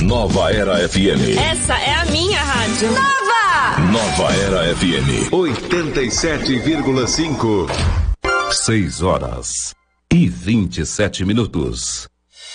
Nova Era FM. Essa é a minha rádio. Nova Era FM 87,5. 6 horas e 27 minutos.